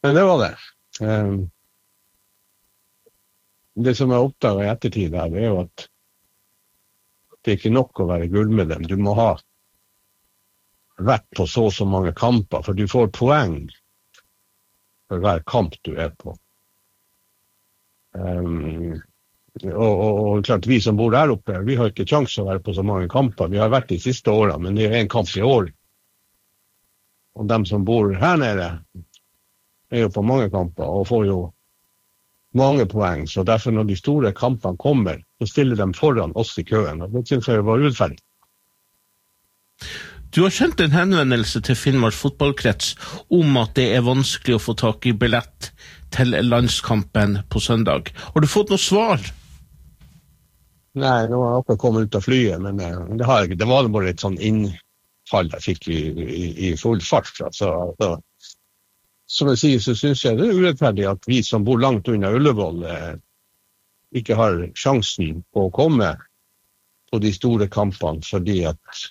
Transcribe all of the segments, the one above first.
Men det var det. Det som jeg oppdaget i ettertid her, det jo at det ikke nok å være gullmedlem. Du må ha vært på så mange kamper, for du får poeng for hver kamp du på. Og klart, vi som bor der oppe, vi har ikke sjans å være på så mange kamper. Vi har vært de siste årene, men det en kamp i år. Og dem som bor her nede jo på mange kamper og får jo mange poeng. Så derfor når de store kampene kommer, så stiller de foran oss i køen. Og det synes jeg var urettferdig. Du har sendt en henvendelse til Finnmarks fotballkrets om at det vanskelig å få tak i billett til landskampen på søndag. Har du fått noe svar? Nei, nå har jeg kommet ut av flyet, men det har jeg ikke. Det var bare et sånn innfall jeg fikk i full fart. Altså, som jeg sier, så synes jeg det urettferdig at vi som bor langt unna Ullevål ikke har sjansen på å komme på de store kampene, fordi at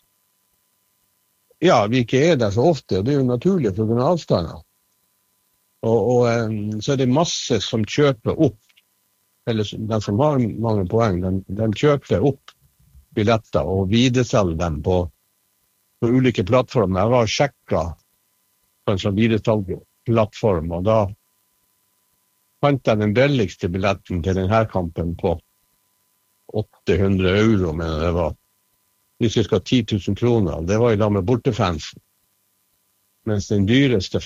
vi ikke der så ofte, og det jo naturlig for grunn av avstander. Og så det masse som kjøper opp, eller den som har mange poeng, de kjøper opp billetter og videreselger dem på ulike plattformer. Jeg var sjekket på en sånn videresalgsplattform, og da fant jeg den billigste billetten til denne kampen på 800 euro, men det var ca. 10 000 kroner. Det var i lag med bortefansen. Mens den dyreste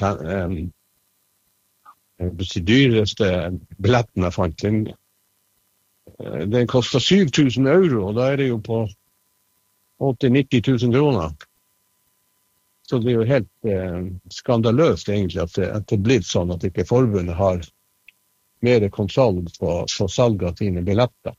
billetten jeg fant, den kostet 7 000 euro, og da det jo på 80-90 000 kroner. Så det jo helt skandaløst egentlig at det blir sånn at ikke forbundet har mer kontroll på salg av sine billetter.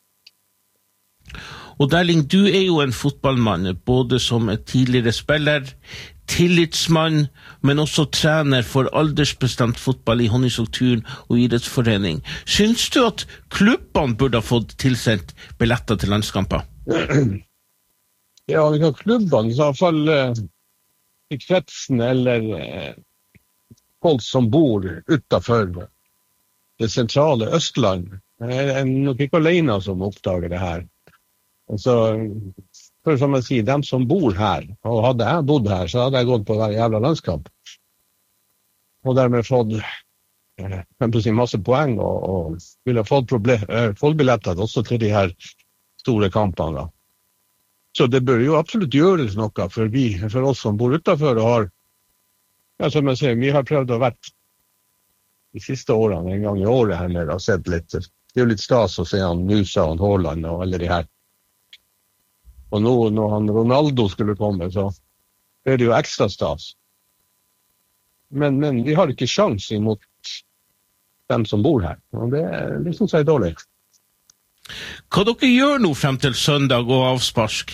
Og Derling, du jo en fotballmann, både som en tidligere spiller, tillitsmann, men også trener for aldersbestemt fotball i Honningsvågturen og idrettsforening. Syns du at klubbene burde ha fått tilsendt billetter til landskamper? Ja, vi har klubbene, i hvert fall i kretsen, eller folk som bor utenfor det sentrale Østland. Jeg nok ikke alene som oppdager det her. Så, for som jeg sier, dem som bor her, og hadde jeg bodd her, så hadde jeg gått på hver jævla landskamp. Og dermed fått masse poeng, og ville fått billetter også til de her store kampene. Så det bør jo absolutt gjøres noe for oss som bor utenfor, og har, som jeg sier, vi har prøvd å vært de siste årene, en gang i året her nede, og sett litt. Det jo litt stas å se han Nusa og Haaland og alle de her. Og nå, når han Ronaldo skulle komme, så det jo ekstra stas. Men vi har ikke sjans imot dem som bor her. Og det synes jeg dårlig. Hva dere gjør nå frem til søndag og avspark?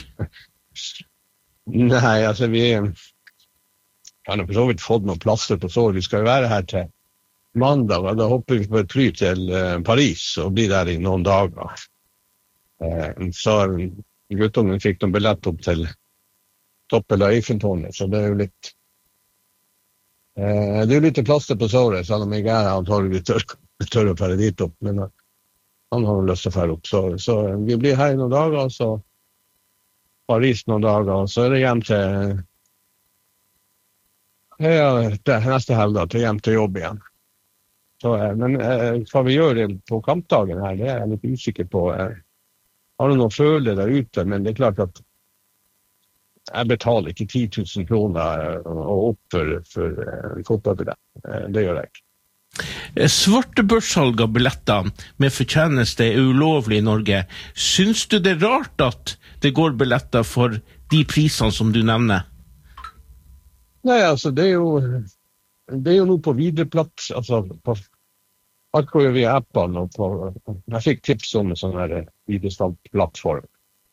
Nei, altså vi har nok for så vidt fått noen plasser på sår. Vi skal jo være her til mandag, og da hopper vi på et fly til Paris og blir der i noen dager. Så guttungen fikk de billett opp til toppen av Eiffeltårnet, så det jo litt det jo litt plaster på såret, selv om jeg antageligvis tør å fære dit opp, men han har lyst til å fære opp, så vi blir her i noen dager, så Paris noen dager, og så det hjem til neste helg til hjem til jobb igjen. Så, men hva vi gjør på kampdagen her, det jeg litt usikker på. Har du noen føler der ute, men det klart at jeg betaler ikke 10 000 kroner opp for fotballbillett. Det gjør jeg ikke. Svartebørssalg av billetter med fortjeneste ulovlig i Norge. Syns du det rart at det går billetter for de prisene som du nevner? Nei, altså, det jo noe på videreplatt, altså på alt går jo via appene, og jeg fikk tips om en sånn her videresalgsplattform.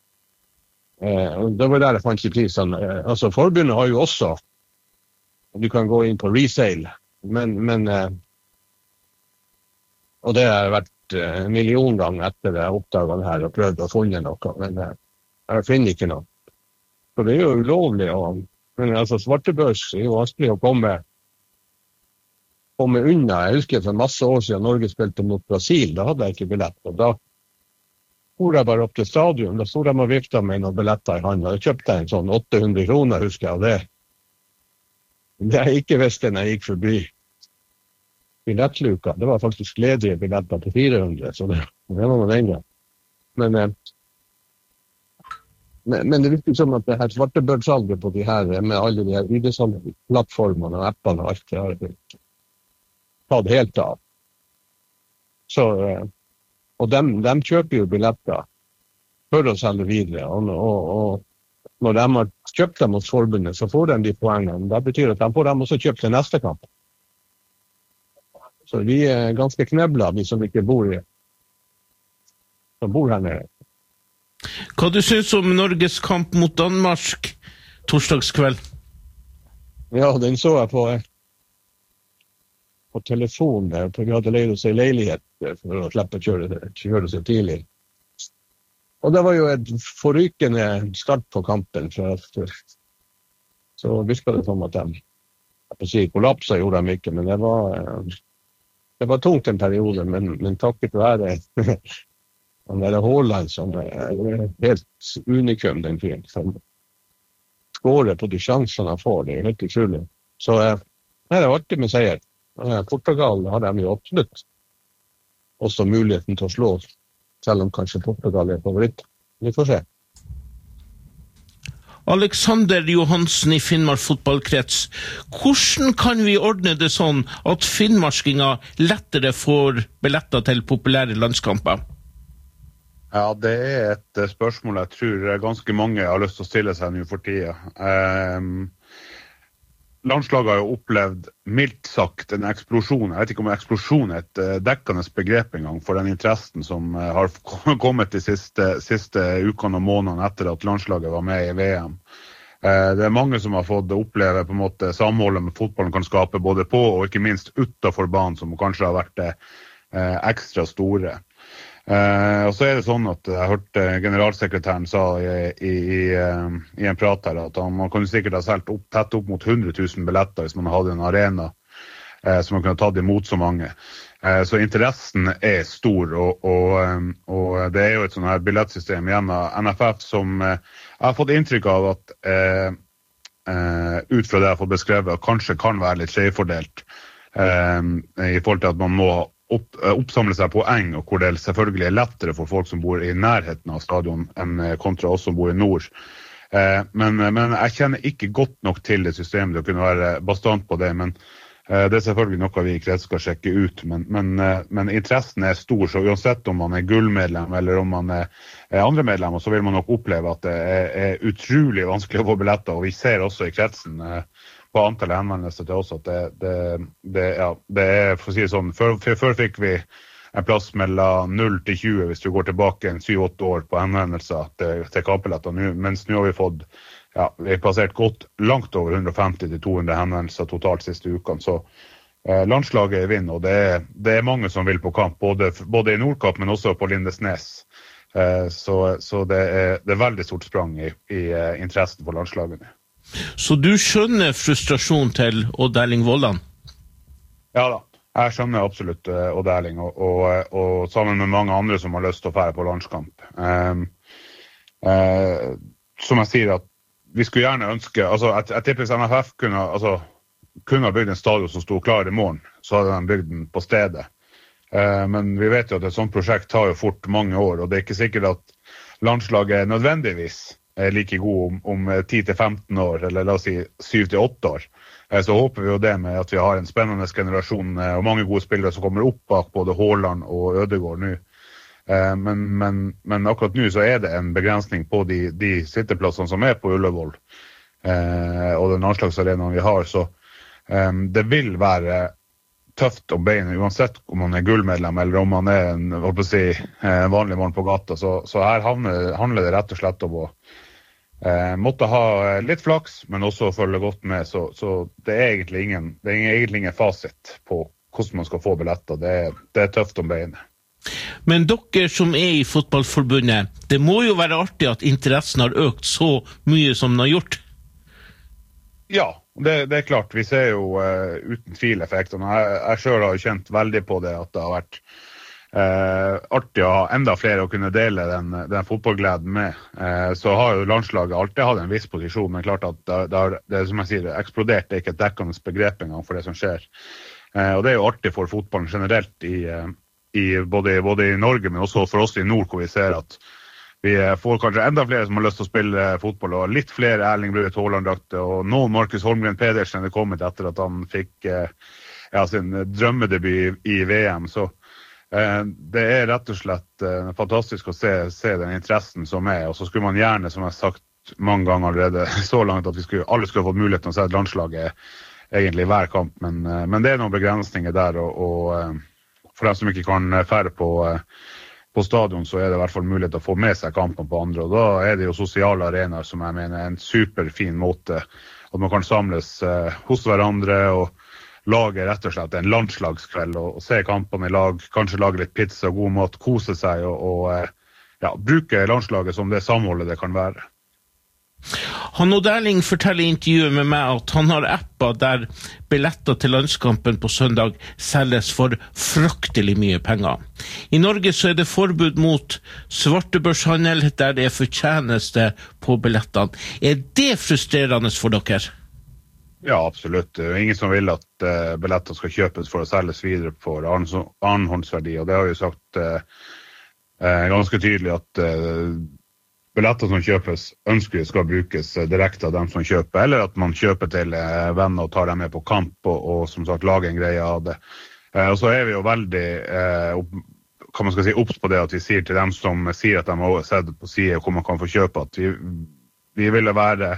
Og det var der jeg fant i prisene. Altså, forbundet har jo også, du kan gå inn på resale, men og det har vært en million ganger etter jeg oppdaget det her og prøvd å finne noe, men jeg finner ikke noe. Så det jo ulovlig, men altså svartebørs jo vanskelig å komme komme unna. Jeg husker for masse år siden Norge spilte mot Brasil, da hadde jeg ikke billett. Og da for jeg bare opp til stadion, da stod de og vifta med noen billetter i hånda. Da kjøpte jeg en sånn 800 kroner, husker jeg, og det jeg ikke visste når jeg gikk forbi billettluka. Det var faktisk ledige billetter til 400, så det var noe den gang. Men det virker som at det her svartebørdsalget på de her, med alle de her idrettsplattformene og appene og alt, det har tatt helt av. Så, og de kjøper jo billetter for å selge videre, og når de har kjøpt dem hos forbundet, så får de de poengene. Det betyr at de får dem også kjøpt til neste kamp. Så vi ganske knebla, vi som ikke bor her nede. Hva du synes om Norges kamp mot Danmark torsdagskveld? Ja, den så jeg på telefonen der, for vi hadde leid oss i leilighet for å slippe å kjøre så tidlig. Og det var jo et forrykende start på kampen, så virket det som at de kollapset gjorde de ikke, men det var tungt en periode, men takket være han der Haaland som helt unikum den fyren, som skårer på de sjansene han får, det helt utrolig. Så det artig med seier. Portugal har de jo absolutt også muligheten til å slå, selv om kanskje Portugal favoritt. Vi får se. Alexander Johansen i Finnmark fotballkrets. Hvordan kan vi ordne det sånn at finnmarskinger lettere får billetter til populære landskamper? Ja, det et spørsmål jeg tror ganske mange har lyst til å stille seg nå for tiden. Landslaget har jo opplevd mildt sagt en eksplosjon. Jeg vet ikke om eksplosjon et dekkende begrep en gang for den interessen som har kommet de siste ukene og månedene etter at landslaget var med i VM. Det mange som har fått oppleve på en måte samholdet med fotballen kan skape både på og ikke minst utenfor banen, som kanskje har vært ekstra store. Og så det sånn at jeg hørte generalsekretæren sa i en prat her at man kunne sikkert ha solgt tett opp mot 100 000 billetter hvis man hadde en arena som man kunne tatt imot så mange. Så interessen stor, og det jo et sånn her billettsystem igjen av NFF som jeg har fått inntrykk av at ut fra det jeg har fått beskrevet kanskje kan være litt skjevfordelt i forhold til at man må oppsamle seg poeng, og hvor det selvfølgelig lettere for folk som bor i nærheten av stadion enn kontra oss som bor i nord. Men jeg kjenner ikke godt nok til det systemet til å kunne være bastant på det, men det selvfølgelig noe vi i krets skal sjekke ut. Men interessen stor, så uansett om man gullmedlem eller om man andre medlemmer, så vil man nok oppleve at det utrolig vanskelig å få billetter, og vi ser også i kretsen på antallet henvendelser til oss at det for å si det sånn, før fikk vi en plass mellom 0 til 20 hvis du går tilbake 7-8 år på henvendelser til kampbilletter, mens nå har vi fått, vi har passert godt langt over 150 til 200 henvendelser totalt siste ukene, så landslaget vinner, og det mange som vil på kamp, både i Nordkapp, men også på Lindesnes, så det veldig stort sprang i interessen for landslagene. Så du skjønner frustrasjon til Odd Erling Vollan? Ja da, jeg skjønner absolutt Odd Erling, og sammen med mange andre som har lyst til å fære på landskamp. Som jeg sier, at vi skulle gjerne ønske, jeg tipper hvis NFF kunne ha bygd en stadion som stod klar i morgen, så hadde de bygd den på stedet. Men vi vet jo at et sånt prosjekt tar jo fort mange år, og det ikke sikkert at landslaget nødvendigvis like god om 10-15 år, eller la oss si 7-8 år. Så håper vi jo det med at vi har en spennende generasjon og mange gode spillere som kommer opp bak både Haaland og Ødegaard nå. Men akkurat nå så det en begrensning på de sitteplassene som på Ullevål og den landslagsarenaen vi har, så det vil være tøft om beinet, uansett om man gullmedlem eller om man en vanlig mann på gata, så her handler det rett og slett om å måtte ha litt flaks, men også følge godt med, så det egentlig ingen fasit på hvordan man skal få billetter. Det tøft om beinet. Men dere som i fotballforbundet, det må jo være artig at interessen har økt så mye som den har gjort? Ja, Det klart, vi ser jo uten tvil effektene. Jeg selv har jo kjent veldig på det at det har vært artig å ha enda flere å kunne dele den fotballgleden med. Så har jo landslaget alltid hatt en viss posisjon, men klart at det som jeg sier, det eksplodert, det ikke et dekkende begrep engang for det som skjer. Og det jo artig for fotballen generelt både i Norge, men også for oss i nord, hvor vi ser at vi får kanskje enda flere som har lyst til å spille fotball, og litt flere Erling Braut Haaland-drakter, og noen Markus Holmgren Pedersen er kommet etter at han fikk sin drømmedebut i VM. Så det rett og slett fantastisk å se den interessen som og så skulle man gjerne, som jeg har sagt mange ganger allerede, så langt at alle skulle fått muligheten å se et landslaget egentlig hver kamp, men det noen begrensninger der, og for dem som ikke kan fære på stadion, så det i hvert fall mulighet å få med seg kampen på andre, og da det jo sosiale arenaer som jeg mener en superfin måte, at man kan samles hos hverandre og lage rett og slett en landslagskveld og se kampene i lag, kanskje lage litt pizza, god mat, kose seg og bruke landslaget som det samholdet det kan være. Han Odd Erling forteller i intervjuet med meg at han har apper der billetter til landskampen på søndag selges for fryktelig mye penger. I Norge så det forbud mot svartebørshandel der det fortjeneste på billettene. Det frustrerende for dere? Ja, absolutt. Det ingen som vil at billetter skal kjøpes for å selges videre for annenhåndsverdi, og det har jo sagt ganske tydelig at billetter som kjøpes ønskelig skal brukes direkte av dem som kjøper, eller at man kjøper til venner og tar dem med på kamp og som sagt lager en greie av det. Og så vi jo veldig, kan man skal si, obs på det at vi sier til dem som sier at de har sett på siden hvor man kan få kjøpe, at vi ville være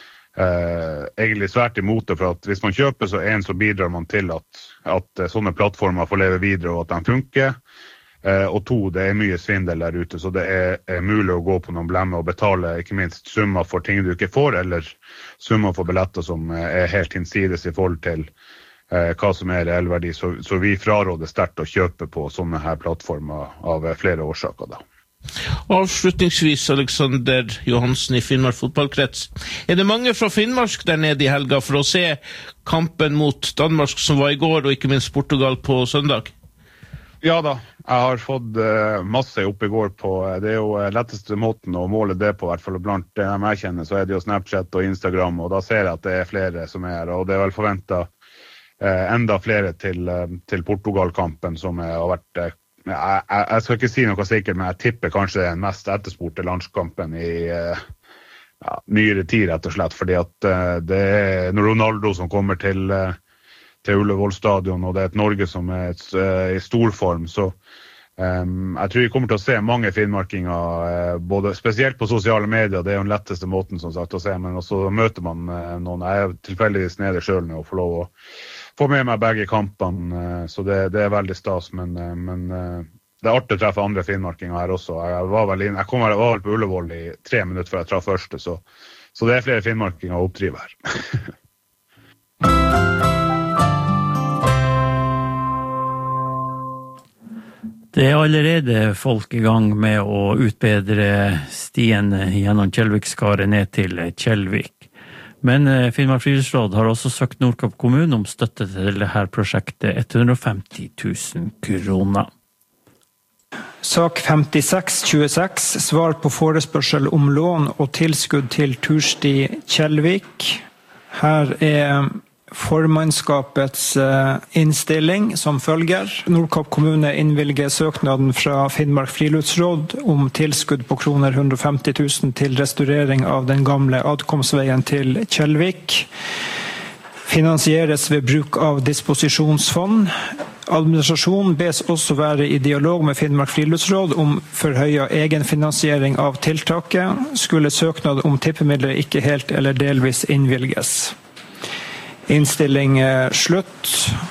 egentlig svært imot det, for at hvis man kjøper så bidrar man til at sånne plattformer får leve videre og at de funker. Og 2, det mye svindel der ute, så det mulig å gå på noen blemmer og betale ikke minst summer for ting du ikke får, eller summer for billetter som helt innsides i forhold til hva som reell verdi. Så vi fraråder sterkt å kjøpe på sånne her plattformer av flere årsaker da. Avslutningsvis, Alexander Johansen i Finnmark fotballkrets. Det mange fra Finnmark der nede i helga for å se kampen mot Danmark som var i går, og ikke minst Portugal på søndag? Ja da, jeg har fått masse opp i går på, det jo letteste måten å måle det på, i hvert fall blant dem jeg kjenner, så det jo Snapchat og Instagram, og da ser jeg at det flere som her, og det vel forventet enda flere til Portugal-kampen som har vært, jeg skal ikke si noe sikkert, men jeg tipper kanskje den mest etterspurte landskampen i nyere tid, rett og slett, fordi at det når Ronaldo som kommer til Ullevål stadion, og det et Norge som i stor form, så jeg tror vi kommer til å se mange finnmarkinger, både spesielt på sosiale medier, det jo den letteste måten som sagt å se, men også møter man noen, jeg tilfeldigvis nede selv nå, og får lov å få med meg begge kampene, så det veldig stas, men det artig å treffe andre finnmarkinger her også. Jeg var vel på Ullevål i 3 minutter før jeg traff første, så det flere finnmarkinger å oppdrive her. Det allerede folk i gang med å utbedre stien gjennom Kjellvikskaret ned til Kjellvik. Men Finnmark Friluftsråd har også søkt Nordkapp kommune om støtte til dette prosjektet, 150 000 kroner. Sak 5626, svar på forespørsel om lån og tilskudd til tursti Kjellvik. Her formannskapets innstilling som følger. Nordkapp kommune innvilger søknaden fra Finnmark Friluftsråd om tilskudd på kroner 150 000 til restaurering av den gamle adkomstveien til Kjellvik. Finansieres ved bruk av disposisjonsfond. Administrasjonen bes også være i dialog med Finnmark Friluftsråd om forhøyet egenfinansiering av tiltaket. Skulle søknad om tippemidler ikke helt eller delvis innvilges. Innstilling slutt.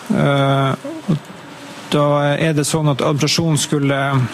Da det sånn at administrasjonen skulle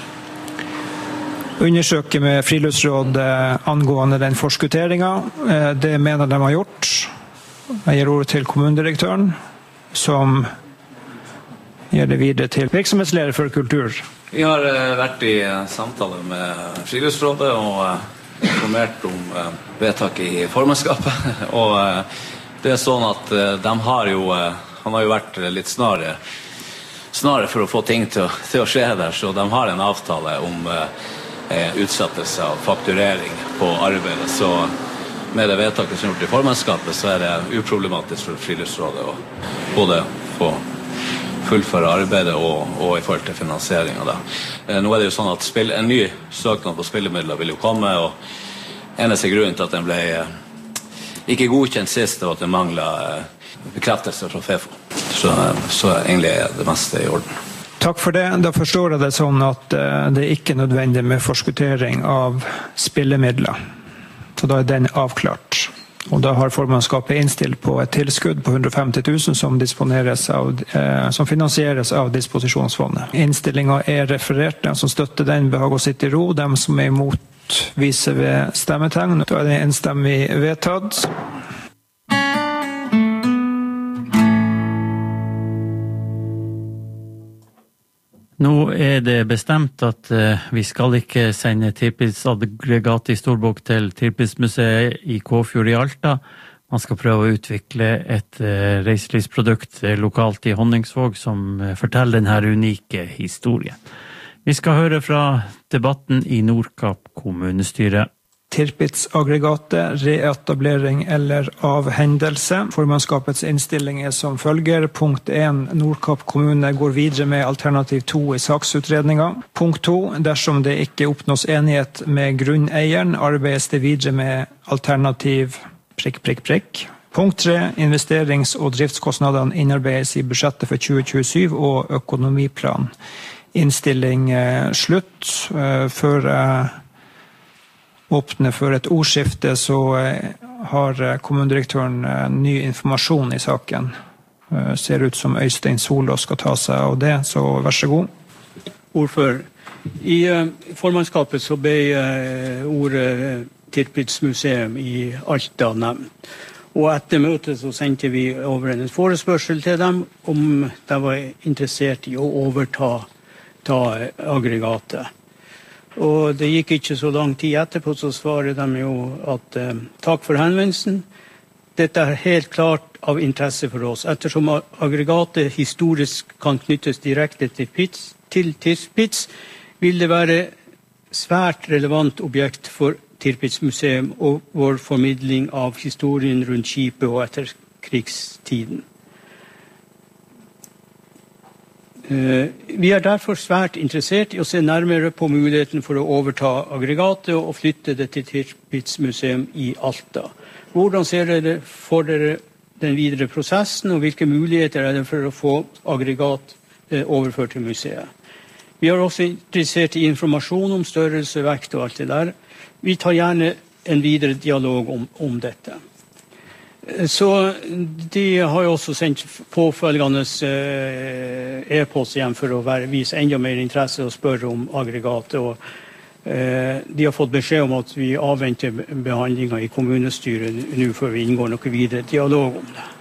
undersøke med friluftsråd angående den forskutteringen. Det mener de har gjort. Jeg gir ordet til kommunedirektøren, som gir det videre til virksomhetsleder for kultur. Vi har vært i samtale med friluftsrådet og informert om vedtaket i formannskapet, og Det sånn at de har jo, han har jo vært litt snarere for å få ting til å skje der, så de har en avtale om utsettelse av fakturering på arbeidet, så med det vedtaket som er gjort i formannskapet, så det uproblematisk for Friluftsrådet å både få fullføre arbeidet og i forhold til finansiering av det. Nå det jo sånn at en ny søknad på spillemidler vil jo komme, og eneste grunnen til at den ble ikke godkjent sist, var at det manglet bekreftelse fra FEFO. Så egentlig det meste i orden. Takk for det. Da forstår jeg det sånn at det ikke er nødvendig med forskuttering av spillemidler. Så da den avklart. Og da har formannskapet innstilt på et tilskudd på 150 000 som finansieres av disposisjonsfondet. Innstillingen referert. Den som støtter den behag å sitte i ro. De som imot viser ved stemmetegn. Da det enstemmig vedtatt. Nå det bestemt at vi skal ikke sende Tirpitz-aggregat i Storbukk til Tirpitz-museet i Kåfjord i Alta. Man skal prøve å utvikle et reiselivsprodukt lokalt i Honningsvåg som forteller denne unike historien. Vi skal høre fra debatten i Nordkapp kommunestyre. Tirpitz-aggregatet, reetablering eller avhendelse. Formannskapets innstilling som følger. Punkt 1. Nordkapp kommune går videre med alternativ 2 i saksutredningen. Punkt 2. Dersom det ikke oppnås enighet med grunneieren, arbeides det videre med alternativ ... Punkt 3. Investerings- og driftskostnadene innarbeides i budsjettet for 2027 og økonomiplan. Innstilling slutt. Før åpne for et ordskifte, så har kommunedirektøren ny informasjon i saken. Ser ut som Øystein Solå skal ta seg av det, så vær så god. Ordfører, i formannskapet så ble ordet Tirpitz museum i Alta nevnt. Og etter møtet så sendte vi over en forespørsel til dem om de var interessert i å overta aggregatet. Og det gikk ikke så lang tid etterpå, så svarer de jo at takk for henvendelsen. Dette helt klart av interesse for oss, ettersom aggregatet historisk kan knyttes direkte til Tirpitz, vil det være svært relevant objekt for Tirpitz museum og vår formidling av historien rundt skipet og etter krigstiden. Vi derfor svært interessert i å se nærmere på muligheten for å overta aggregatet og flytte det til Tirpitz museum i Alta. Hvordan ser dere for dere den videre prosessen, og hvilke muligheter det for å få aggregat overført til museet? Vi er også interessert i informasjon om størrelse, vekt og alt det der. Vi tar gjerne en videre dialog om dette. Så de har jo også sendt påfølgende e-post igjen for å vise enda mer interesse og spørre om aggregatet. Og de har fått beskjed om at vi avventer behandlingen i kommunestyret nå før vi inngår noe videre dialog om det.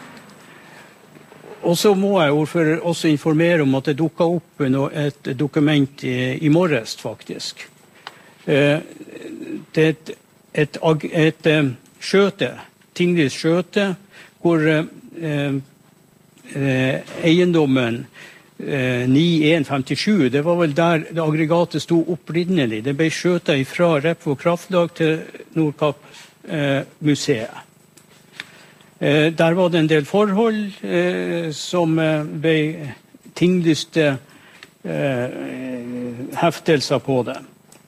Og så må jeg ordfører også informere om at det dukket opp et dokument i morges faktisk. Det et skjøte, Tinglis skjøte, hvor eiendommen 9157, det var vel der det aggregatet stod opprinnelig. Det ble skjøtet fra Repvå kraftlag til Nordkapp museet. Der var det en del forhold som ble tinglyste heftelser på det.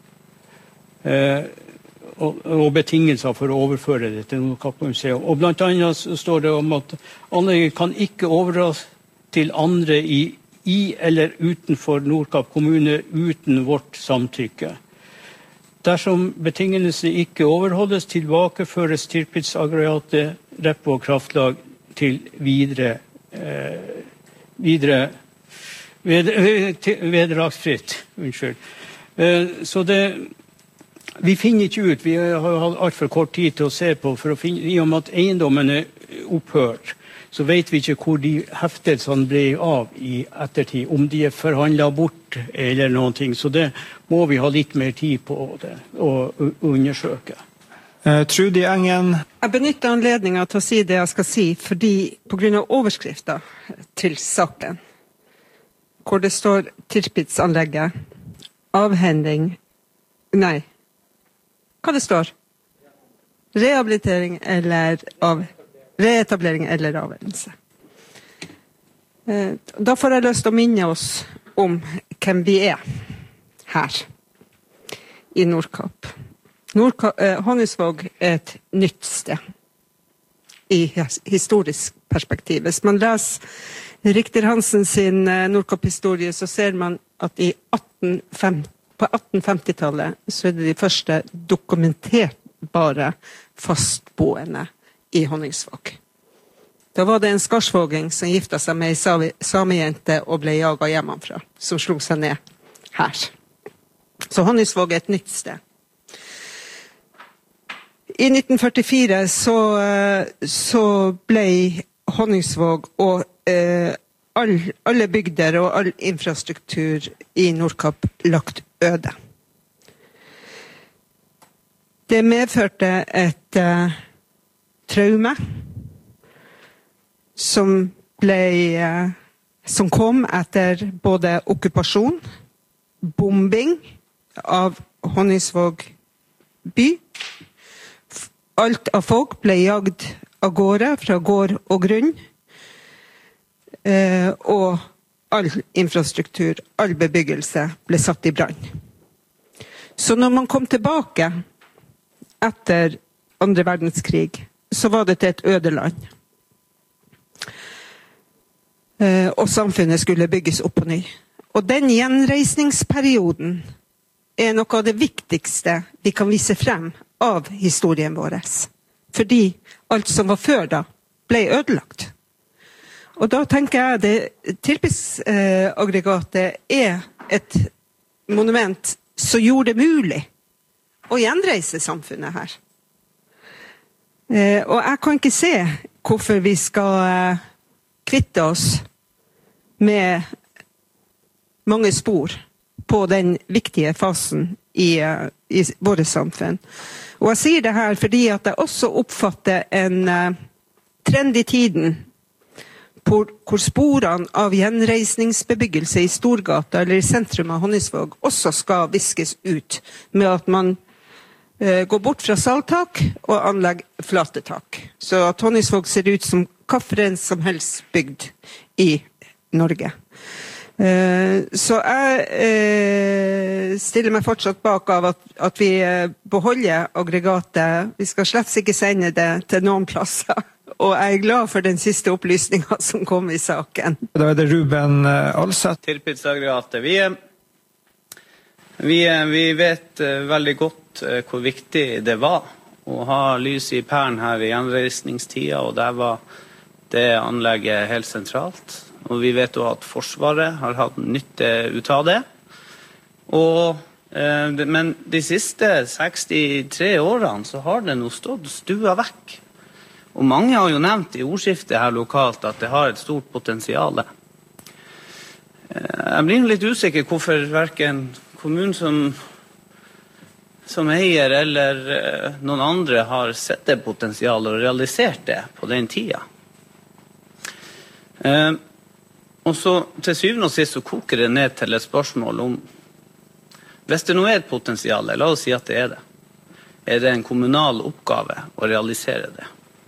Og betingelser for å overføre det til Nordkapp museum. Og blant annet står det om at anlegget kan ikke overdras til andre i eller utenfor Nordkapp kommune uten vårt samtykke. Dersom betingelsene ikke overholdes, tilbakeføres Tirpitz-aggregatet Repvå kraftlag til vederlagsfritt. Så vi finner ikke ut, vi har hatt alt for kort tid til å se på, for å finne, i og med at eiendommen opphørt, så vet vi ikke hvor de heftelsene ble av i ettertid, om de forhandlet bort eller noen ting. Så det må vi ha litt mer tid på det, og undersøke. Trudy Engen. Jeg benytter anledningen til å si det jeg skal si, fordi på grunn av overskrifter til saken, hvor det står Tirpitz-anlegget, avhending, nei, hva det står? Rehabilitering eller reetablering eller avhendelse. Da får jeg lyst til å minne oss om hvem vi er her i Nordkapp. Honningsvåg er et nytt sted i historisk perspektiv. Hvis man leser Richter Hansen sin Nordkapp-historie, så ser man at på 1850-tallet så er det de første dokumenterbare fastboende i Honningsvåg. Da var det en skarsvåging som giftet seg med en samejente og ble jaget hjemmefra, som slo seg ned her. Så Honningsvåg er et nytt sted. I 1944 så ble Honningsvåg og alle bygder og all infrastruktur i Nordkapp lagt øde. Det medførte et traume som kom etter både okkupasjon, bombing av Honningsvåg by. Alt av folk ble jagd av gårde fra gård og grunn, og all infrastruktur, all bebyggelse ble satt i brann. Så når man kom tilbake etter andre verdenskrig, så var det til et ødeland. Og samfunnet skulle bygges opp på ny. Og den gjenreisningsperioden er noe av det viktigste vi kan vise frem av historien vår. Fordi alt som var før da, ble ødelagt. Og da tenker jeg det Tirpitz-aggregatet er et monument som gjorde det mulig å gjenreise samfunnet her. Og jeg kan ikke se hvorfor vi skal kvitte oss med mange spor på den viktige fasen i våre samfunn. Og jeg sier det her fordi at jeg også oppfatter en trend i tiden hvor sporene av gjenreisningsbebyggelse i Storgata eller i sentrum av Honningsvåg også skal viskes ut med at man går bort fra salttak og anlegger flatetak. Så at Honningsvåg ser ut som hvilken som helst bygd i Norge. Så jeg stiller meg fortsatt bak av at vi beholder aggregatet. Vi skal slett ikke sende det til noen plasser. Og jeg er glad for den siste opplysningen som kom i saken. Da er det Ruben Alseth. Tirpitz-aggregatet. Vi vet veldig godt hvor viktig det var å ha lys i pæren her i gjenreisningstida, og der var det anlegget helt sentralt. Og vi vet også at Forsvaret har hatt nytte ut av det. Men de siste 63 årene så har det nå stått stua vekk. Og mange har jo nevnt i ordskiftet her lokalt at det har et stort potensial. Jeg blir litt usikker hvorfor hverken kommunen som eier eller noen andre har sett det potensialet og realisert det på den tida. Og så til syvende og sist så koker det ned til et spørsmål om hvis det nå er et potensial, la oss si at det er det. Er det en kommunal oppgave å realisere det?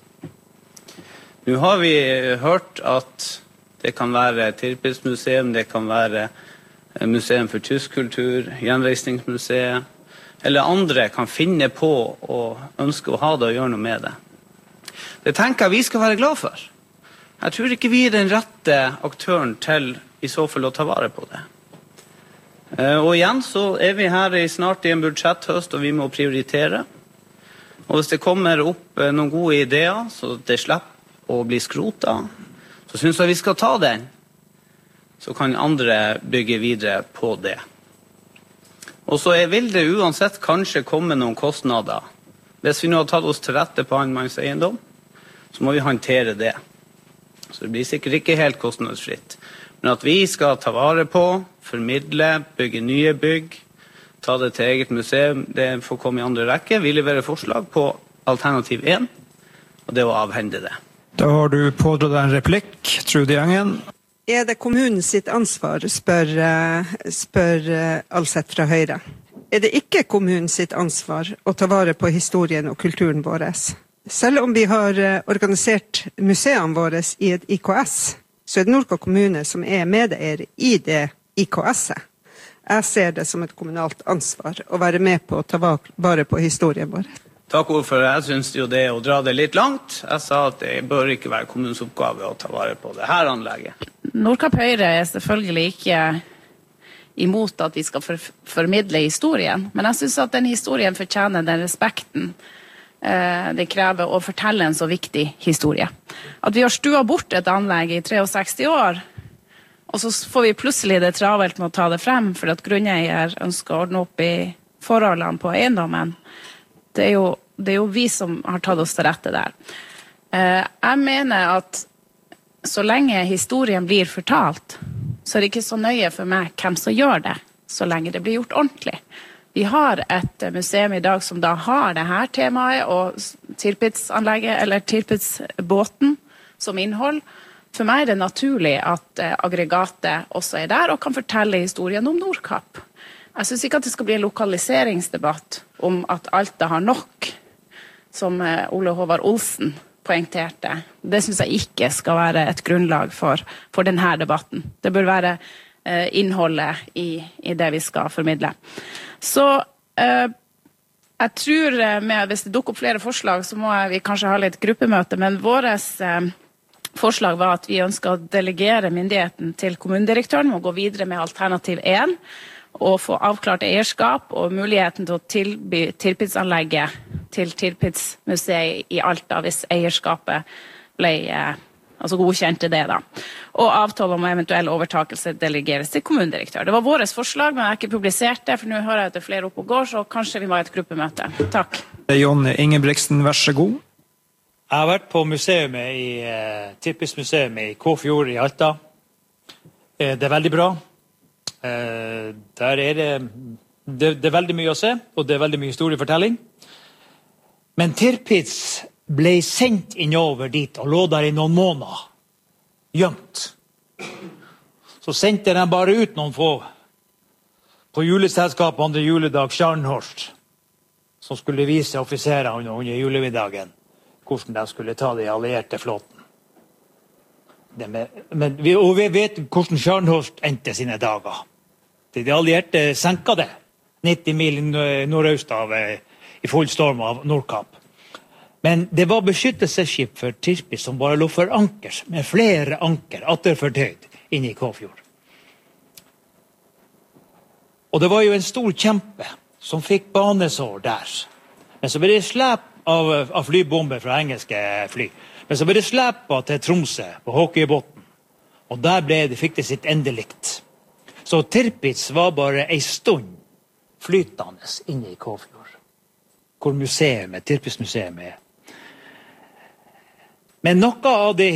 Nå har vi hørt at det kan være Tirpitz-museum, det kan være Museum for tysk kultur, Gjenreisningsmuseet, eller andre kan finne på og ønske å ha det og gjøre noe med det. Det tenker jeg vi skal være glad for. Jeg tror ikke vi er den rette aktøren til i så fall å ta vare på det. Og igjen så er vi her snart i en budsjetthøst, og vi må prioritere. Og hvis det kommer opp noen gode ideer, så det slipper å bli skrotet, så synes jeg vi skal ta den. Så kan andre bygge videre på det. Og så vil det uansett kanskje komme noen kostnader. Hvis vi nå har tatt oss til rette på annenmanns eiendom, så må vi håndtere det. Så det blir sikkert ikke helt kostnadsfritt. Men at vi skal ta vare på, formidle, bygge nye bygg, ta det til eget museum, det får komme i andre rekke. Vi leverer forslag på alternativ 1, og det å avhende det. Da har du pådratt deg en replikk, Trude Gjengen. Det kommunen sitt ansvar, spør Alseth fra Høyre. Det ikke kommunen sitt ansvar å ta vare på historien og kulturen vår? Selv om vi har organisert museene våre i et IKS, så det Nordkapp kommune som medeier i det IKS-et. Jeg ser det som et kommunalt ansvar å være med på å ta vare på historien vår. Takk, ordfører. Jeg synes jo det å dra det litt langt. Jeg sa at det bør ikke være kommunens oppgave å ta vare på det her anlegget. Nordkapp Høyre selvfølgelig ikke imot at vi skal formidle historien, men jeg synes at den historien fortjener den respekten det krever å fortelle en så viktig historie. At vi har stua bort et anlegg i 63 år, og så får vi plutselig det travelt med å ta det frem, for at grunneier ønsker å ordne opp i forholdene på eiendommen. Det er jo vi som har tatt oss til rette der. Jeg mener at så lenge historien blir fortalt, så er det ikke så nøye for meg hvem som gjør det, så lenge det blir gjort ordentlig. Vi har et museum i dag som da har det her temaet, og Tirpitz-anlegget, eller Tirpitz-båten som innhold. For meg er det naturlig at aggregatet også er der, og kan fortelle historien om Nordkapp. Jeg synes ikke at det skal bli en lokaliseringsdebatt om at Alta har nok, som Ole Håvard Olsen poengterte. Det synes jeg ikke skal være et grunnlag for denne debatten. Det bør være innholdet i det vi skal formidle. Så jeg tror, hvis det dukker opp flere forslag, så må vi kanskje ha litt gruppemøte, men våres forslag var at vi ønsker å delegere myndigheten til kommunedirektøren og gå videre med alternativ 1, og få avklart eierskap og muligheten til å tilby Tirpitz-anlegget til Tirpitz-museet i Alta, hvis eierskapet ble godkjent til det da. Og avtale om eventuell overtakelse delegeres til kommunedirektør. Det var våres forslag, men jeg har ikke publisert det, for nå hører jeg at det er flere oppe og går, så kanskje vi må ha et gruppemøte. Takk. Jonny Ingebrigtsen, vær så god. Jeg har vært på Tirpitz-museet i Kåfjord i Alta. Det er veldig bra. Der er det veldig mye å se, og det er veldig mye historiefortelling. Men Tirpitz ble sendt innover dit og lå der i noen måneder, gjemt. Så sendte de bare ut noen få på juleselskapet andre juledag, Scharnhorst, som skulle vise offiserene under julemiddagen hvordan de skulle ta de allierte flåten. Og vi vet hvordan Scharnhorst endte sine dager. De allierte senket det 90 mil nordøst i full storm av Nordkapp. Men det var beskyttelsesskip for Tirpitz som bare lå for anker, med flere anker, atterfordøyd, inne i Kåfjord. Og det var jo en stor kjempe som fikk banesår der. Men så ble det slep av flybomber fra engelske fly. Men så ble det slepet til Tromsø på Håkøybotn. Og der fikk det sitt endelikt. Så Tirpitz var bare en stund flytende inne i Kåfjord. Hvor Tirpitz-museet er. Men noe av det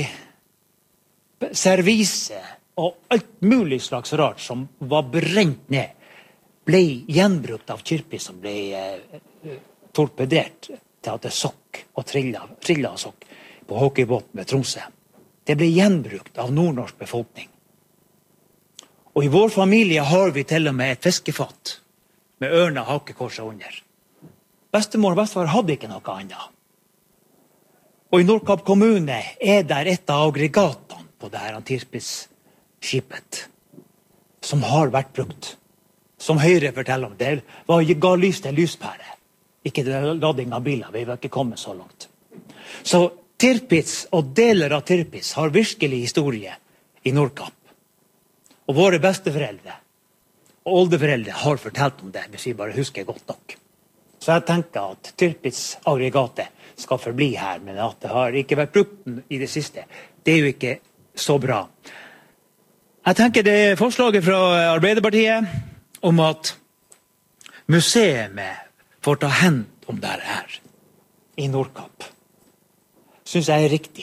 servise og alt mulig slags rart som var brent ned, ble gjenbrukt av Tirpitz som ble torpedert til at det sokk og trilla sokk på Håkøybotn med Tromsø. Det ble gjenbrukt av nordnorsk befolkning. Og i vår familie har vi til og med et fiskefat med ørna hakekorset under. Bestemor og bestefar hadde ikke noe annet. Og i Nordkapp kommune er der et av aggregatene på det her Tirpitz-skipet som har vært brukt. Som Høyre forteller om det, ga lys til lyspære. Ikke lading av biler, vi var ikke kommet så langt. Så Tirpitz og deler av Tirpitz har virkelig historie i Nordkapp. Og våre besteforeldre og oldeforeldre har fortalt om det, hvis vi bare husker godt nok. Så jeg tenker at Tirpitz-aggregatet skal forbli her, men at det har ikke vært brukt i det siste, det er jo ikke så bra. Jeg tenker det forslaget fra Arbeiderpartiet om at museet får ta hent om det her i Nordkapp, synes jeg er riktig.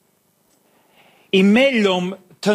Imellom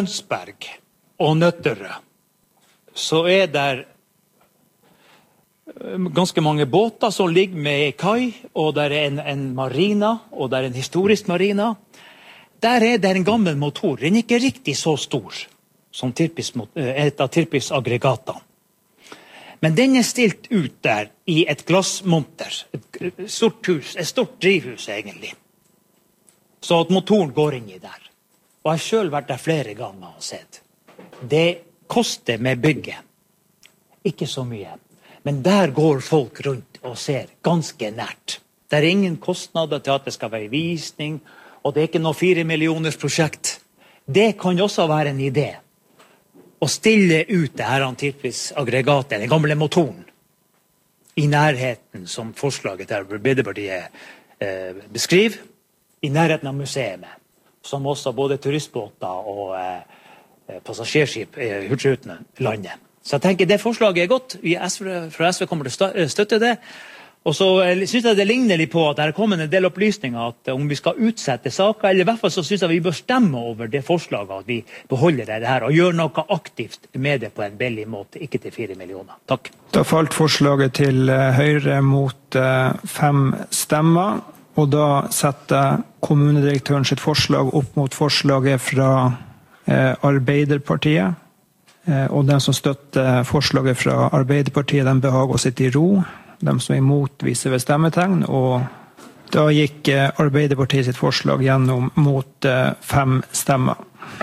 Tønsberg og Nøtterøy så er der ganske mange båter som ligger med kai, og der en marina, og der en historisk marina. Der det en gammel motor. Den ikke riktig så stor som et av Tirpitz-aggregatene. Men den stilt ut der i et glassmonter, et stort hus, et stort drivhus egentlig. Så at motoren går inn i der. Og jeg har selv vært der flere ganger og sett. Det koster med bygget. Ikke så mye. Men der går folk rundt og ser ganske nært. Det ingen kostnader til at det skal være visning, og det ikke noe 4 millioners prosjekt. Det kan også være en idé. Å stille ut det her Tirpitz-aggregatet, den gamle motoren, i nærheten som forslaget til Arbeiderpartiet beskriver, i nærheten av museet, som også både turistbåter og passasjerskip hurtigrutene lander. Så jeg tenker det forslaget godt. Vi fra SV kommer til å støtte det. Og så synes jeg det ligner litt på at det kommer en del opplysninger at om vi skal utsette saker, eller i hvert fall så synes jeg vi bør stemme over det forslaget at vi beholder det her og gjør noe aktivt med det på en billig måte, ikke til 4 millioner. Takk. Da falt forslaget til Høyre mot 5 stemmer, og da setter kommunedirektøren sitt forslag opp mot forslaget fra Arbeiderpartiet. Og den som støtter forslaget fra Arbeiderpartiet, den behager å sitte i ro. De som imot viser ved stemmetegn, og da gikk Arbeiderpartiet sitt forslag gjennom mot 5 stemmer.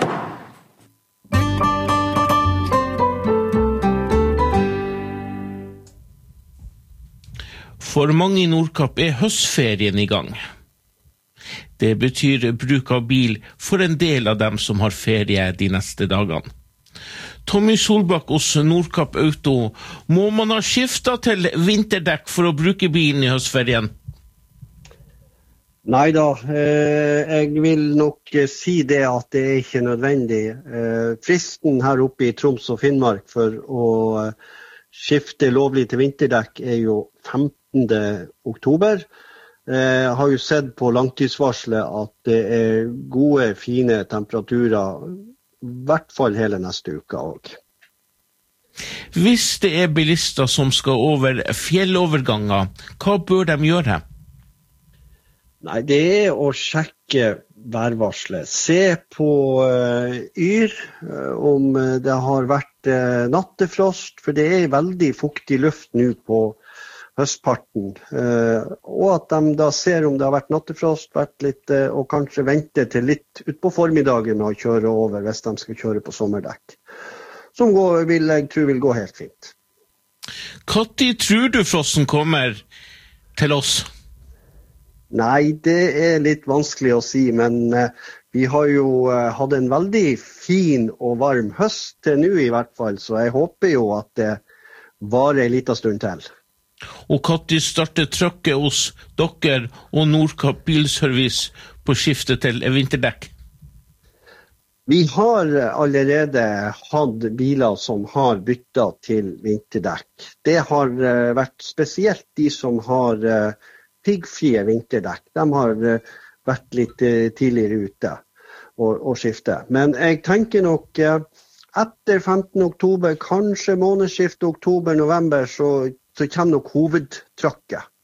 For mange i Nordkapp høstferien i gang. Det betyr bruk av bil for en del av dem som har ferie de neste dagene. Tommy Solbakk hos Nordkapp Auto, må man ha skiftet til vinterdekk for å bruke bilen i høstferien? Neida, jeg vil nok si det at det ikke nødvendig. Fristen her oppe i Troms og Finnmark for å skifte lovlig til vinterdekk jo 15. oktober. Jeg har jo sett på langtidsvarslet at det gode, fine temperaturer, i hvert fall hele neste uke også. Hvis det bilister som skal over fjelloverganger, hva bør de gjøre? Nei, det å sjekke værvarslet. Se på Yr om det har vært nattefrost, for det veldig fuktig luft nå på høstparten. Og at de da ser om det har vært nattefrost, og kanskje venter til litt ut på formiddagen med å kjøre over hvis de skal kjøre på sommerdekk. Som jeg tror vil gå helt fint. Når tror du frosten kommer til oss? Nei, det litt vanskelig å si, men vi har jo hatt en veldig fin og varm høst til nå i hvert fall, så jeg håper jo at det varer en liten stund til. Og når starter trøkket hos dere og Nordkapp Bilservice på skiftet til vinterdekk? Vi har allerede hatt biler som har byttet til vinterdekk. Det har vært spesielt de som har piggfrie vinterdekk. De har vært litt tidligere ute og skifte. Men jeg tenker nok etter 15. oktober, kanskje månedsskiftet oktober-november, så kommer nok hovedtrykket.